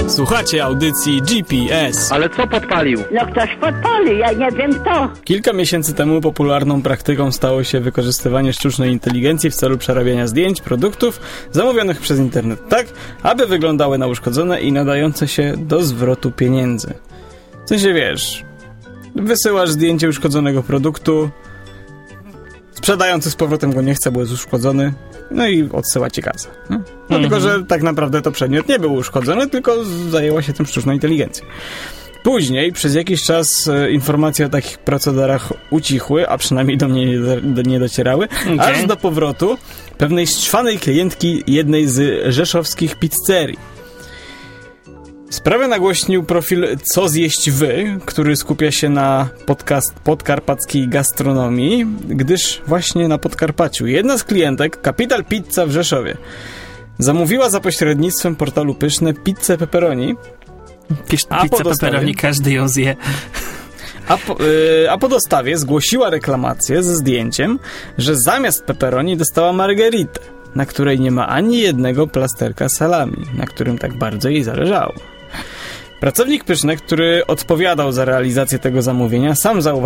Słuchacie audycji GPS. Ale co podpalił? No ktoś podpalił, ja nie wiem kto. Kilka miesięcy temu popularną praktyką stało się wykorzystywanie sztucznej inteligencji w celu przerabiania zdjęć, produktów zamówionych przez internet tak, aby wyglądały na uszkodzone i nadające się do zwrotu pieniędzy. W sensie wiesz, wysyłasz zdjęcie uszkodzonego produktu, sprzedający z powrotem go nie chce, bo jest uszkodzony, no i odsyła ci kasę. No tylko, że tak naprawdę to przedmiot nie był uszkodzony, tylko zajęła się tym sztuczna inteligencja. Później, przez jakiś czas informacje o takich procederach ucichły, a przynajmniej do mnie nie docierały, aż do powrotu pewnej szczwanej klientki jednej z rzeszowskich pizzerii. Sprawę nagłośnił profil Co zjeść wy, który skupia się na podkarpackiej gastronomii, gdyż właśnie na Podkarpaciu jedna z klientek, Capital Pizza w Rzeszowie, zamówiła za pośrednictwem portalu Pyszne pizzę pepperoni. Pizza pepperoni, każdy ją zje. A po dostawie zgłosiła reklamację ze zdjęciem, że zamiast pepperoni dostała margheritę, na której nie ma ani jednego plasterka salami, na którym tak bardzo jej zależało. Pracownik Pyszne, który odpowiadał za realizację tego zamówienia, sam zauważył,